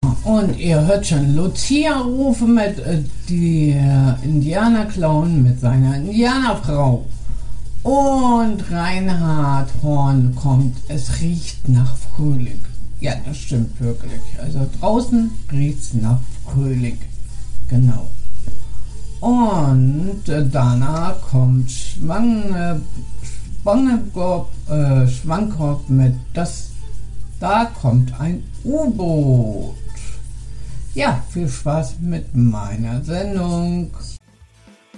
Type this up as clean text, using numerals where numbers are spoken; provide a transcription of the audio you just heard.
und ihr hört schon Lucia rufen mit die Indianerclown mit seiner Indianerfrau. Und Reinhard Horn kommt, es riecht nach Frühling. Ja, das stimmt wirklich. Also draußen riecht es nach Frühling. Genau. Und danach kommt Schwankopf mit da kommt ein U-Boot. Ja, viel Spaß mit meiner Sendung.